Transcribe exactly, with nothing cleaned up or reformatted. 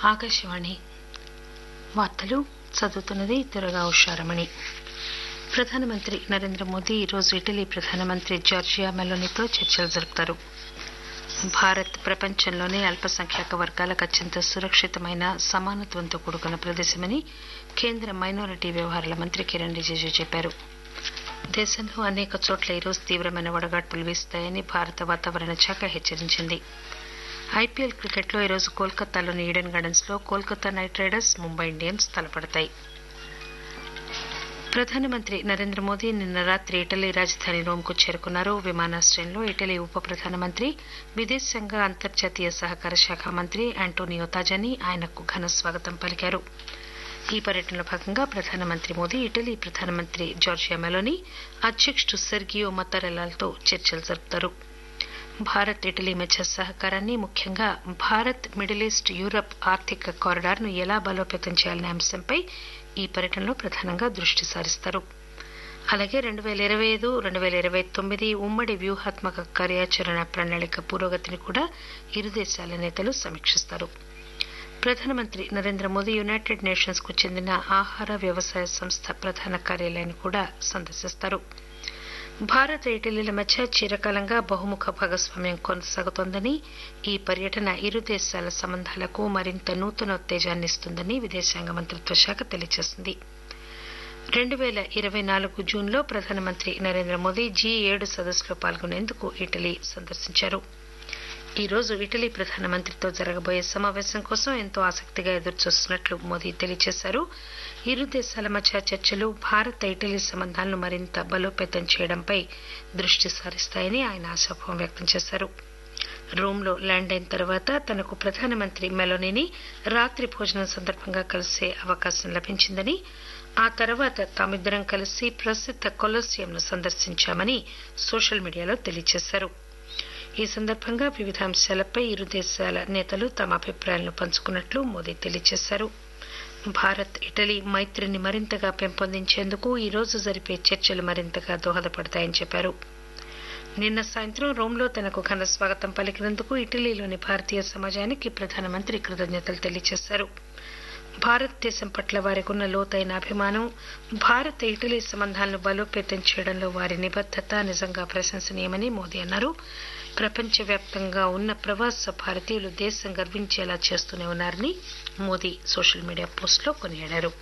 ఆకాశవాణి వార్తలు చదువుతున్నది దుర్గా ఉషారమణి. ప్రధానమంత్రి నరేంద్ర మోదీ ఈరోజు ఇటలీ ప్రధానమంత్రి జార్జియా మెలోనీతో చర్చలు జరుపుతారు. భారత్ ప్రపంచంలోనే అల్పసంఖ్యాక వర్గాలకు అత్యంత సురక్షితమైన సమానత్వంతో కూడుకున్న ప్రదేశమని కేంద్ర మైనారిటీ వ్యవహారాల మంత్రి కిరణ్ రిజిజు చెప్పారు. దేశంలో అనేక చోట్ల ఈరోజు తీవ్రమైన వడగాడ్పులు వీస్తాయని భారత వాతావరణ శాఖ హెచ్చరించింది. ఐపీఎల్ క్రికెట్లో ఈరోజు కోల్కతాలోని ఈడెన్ గార్డెన్స్ లో Kolkata night riders Mumbai Indians తలపడతాయి. ప్రధానమంత్రి నరేంద్ర మోదీ నిన్న రాత్రి ఇటలీ రాజధాని రోమ్కు చేరుకున్నారు. విమానాశ్రయంలో ఇటలీ ఉప ప్రధానమంత్రి విదేశాంగ అంతర్జాతీయ సహకార శాఖ మంత్రి ఆంటోనియో తాజాని ఆయనకు ఘన స్వాగతం పలికారు. ఈ పర్యటనలో భాగంగా ప్రధానమంత్రి మోదీ ఇటలీ ప్రధానమంత్రి జార్జియా మెలోనీ, అధ్యకుడు సెర్గియో మత్తారెల్లాతో చర్చలు జరుపుతారు. భారత్ ఇటలీ మధ్య సహకారాన్ని, ముఖ్యంగా భారత్ మిడిల్ ఈస్ట్ యూరప్ ఆర్థిక కారిడార్ ను ఎలా బలోపేతం చేయాలనే అంశంపై ఈ పర్యటనలో ప్రధానంగా దృష్టి సారిస్తారు. అలాగే రెండు పేల ఇరవై ఐదు రెండు పేల ఇరవై తొమ్మిది ఉమ్మడి వ్యూహాత్మక కార్యాచరణ ప్రణాళిక పురోగతిని కూడా ఇరు దేశాల నేతలు సమీక్షిస్తారు. ప్రధానమంత్రి నరేంద్ర మోదీ యునైటెడ్ నేషన్స్ కు చెందిన ఆహార వ్యవసాయ సంస్థ ప్రధాన కార్యాలయాన్ని కూడా సందర్శిస్తారు. భారత్ ఇటలీల మధ్య చిరకాలంగా బహుముఖ భాగస్వామ్యం కొనసాగుతోందని, ఈ పర్యటన ఇరు దేశాల సంబంధాలకు మరింత నూతనోత్తేజాన్ని ఇస్తుందని విదేశాంగ మంత్రిత్వ శాఖ తెలియజేసింది. రెండు పేల ఇరవై నాలుగు జూన్లో ప్రధానమంత్రి నరేంద్ర మోదీ జీ ఏడు సదస్సులో పాల్గొనేందుకు ఇటలీ సందర్శించారు. ఈ రోజు ఇటలీ ప్రధానమంత్రితో జరగబోయే సమావేశం కోసం ఎంతో ఆసక్తిగా ఎదురుచూస్తున్నట్లు మోదీ తెలియజేశారు. ఇరు దేశాల మధ్య చర్చలు భారత్ ఇటలీ సంబంధాలను మరింత బలోపేతం చేయడంపై దృష్టి సారిస్తాయని ఆయన ఆశాభావం వ్యక్తం చేశారు. రోమ్లో ల్యాండ్ అయిన తర్వాత తనకు ప్రధానమంత్రి మెలోనీని రాత్రి భోజనం సందర్భంగా కలిసే అవకాశం లభించిందని, ఆ తర్వాత తామిద్దరం కలిసి ప్రసిద్ధ కొలోసియంను సందర్శించామని సోషల్ మీడియాలో తెలియజేశారు. ఈ సందర్భంగా వివిధ అంశాలపై ఇరు దేశాల నేతలు తమ అభిప్రాయాలను పంచుకున్నట్లు మోదీ తెలియజేశారు. భారత్ ఇటలీ మైత్రిని మరింతగా పెంపొందించేందుకు ఈ రోజు జరిపే చర్చలు మరింతగా దోహదపడతాయని చెప్పారు. నిన్న సాయంత్రం రోమ్లో తనకు ఘన స్వాగతం పలికినందుకు ఇటలీలోని భారతీయ సమాజానికి ప్రధానమంత్రి కృతజ్ఞతలు తెలియజేశారు. భారతదేశం పట్ల వారికి ఉన్న లోతైన అభిమానం, భారత్ ఇటలీ సంబంధాలను బలోపేతం చేయడంలో వారి నిబద్దత నిజంగా ప్రశంసనీయమని మోదీ అన్నారు. ప్రపంచవ్యాప్తంగా ఉన్న ప్రవాస భారతీయులు దేశం గర్వించేలా చేస్తూనే ఉన్నారని మోదీ సోషల్ మీడియా పోస్టులో కొనియాడారు.